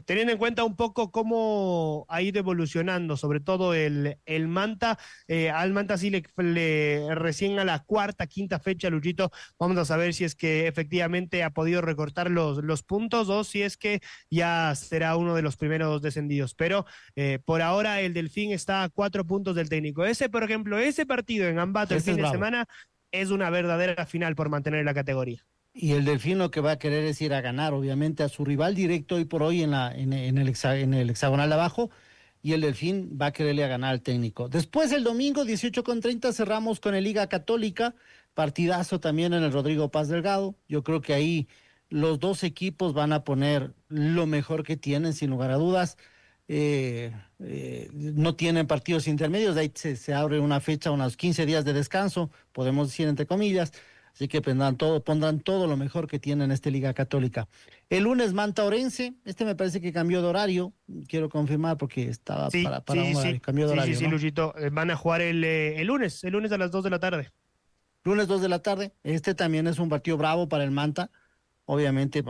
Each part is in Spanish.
teniendo en cuenta un poco cómo ha ido evolucionando, sobre todo el Manta, al Manta sí recién a la cuarta, quinta fecha, Luchito, vamos a saber si es que efectivamente ha podido recortar los puntos o si es que ya será uno de los primeros descendidos. Pero por ahora el Delfín está a 4 puntos del técnico. Por ejemplo, ese partido en Ambato el Este fin es de bravo. semana es una verdadera final por mantener la categoría. Y el Delfín lo que va a querer es ir a ganar, obviamente, a su rival directo hoy por hoy en el hexagonal de abajo, y el Delfín va a quererle a ganar al técnico. Después, el domingo, 18:30, cerramos con el Liga Católica, partidazo también en el Rodrigo Paz Delgado. Yo creo que ahí los dos equipos van a poner lo mejor que tienen, sin lugar a dudas. No tienen partidos intermedios, de ahí se abre una fecha, unos 15 días de descanso, podemos decir entre comillas. Así que pondrán todo lo mejor que tienen esta Liga Católica. El lunes Manta Orense, me parece que cambió de horario, quiero confirmar porque estaba Sí, para un horario, cambió de horario, sí, ¿no? Luchito. Van a jugar el lunes a las 2 de la tarde. Lunes 2 de la tarde, también es un partido bravo para el Manta, obviamente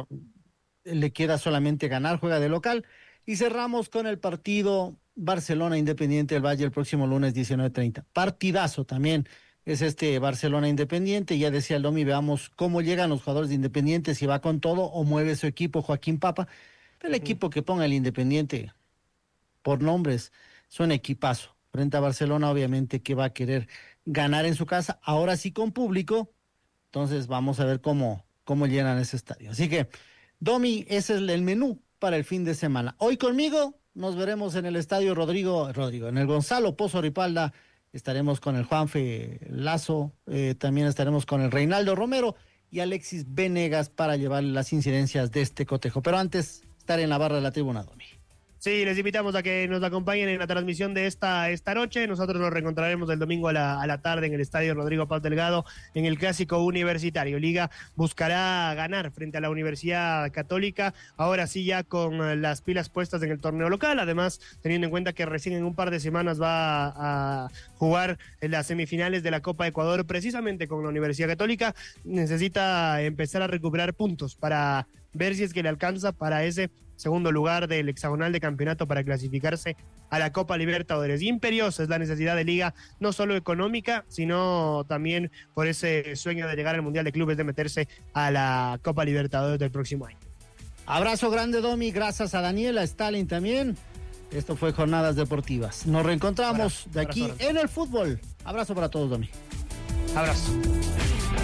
le queda solamente ganar, juega de local, y cerramos con el partido Barcelona Independiente del Valle el próximo lunes 19:30. Partidazo también. Es Barcelona Independiente, ya decía el Domi, veamos cómo llegan los jugadores de Independiente, si va con todo o mueve su equipo Joaquín Papa. El Ujú. equipo que ponga el Independiente por nombres es un equipazo. Frente a Barcelona, obviamente que va a querer ganar en su casa, ahora sí con público. Entonces vamos a ver cómo llenan ese estadio. Así que, Domi, ese es el menú para el fin de semana. Hoy conmigo nos veremos en el estadio Rodrigo, en el Gonzalo Pozo Ripalda. Estaremos con el Juanfe Lazo, también estaremos con el Reinaldo Romero y Alexis Venegas para llevarle las incidencias de este cotejo. Pero antes, estar en la barra de la tribuna, Domi. Sí, les invitamos a que nos acompañen en la transmisión de esta noche. Nosotros nos reencontraremos el domingo a la tarde en el estadio Rodrigo Paz Delgado en el clásico universitario. Liga buscará ganar frente a la Universidad Católica, ahora sí ya con las pilas puestas en el torneo local, además teniendo en cuenta que recién en un par de semanas va a jugar en las semifinales de la Copa Ecuador precisamente con la Universidad Católica. Necesita empezar a recuperar puntos para ver si es que le alcanza para ese segundo lugar del hexagonal de campeonato para clasificarse a la Copa Libertadores. Imperiosa es la necesidad de Liga, no solo económica, sino también por ese sueño de llegar al Mundial de Clubes, de meterse a la Copa Libertadores del próximo año. Abrazo grande, Domi, gracias a Daniela, Stalin también. Esto fue Jornadas Deportivas. Nos reencontramos de aquí en el fútbol. Abrazo para todos, Domi. Abrazo.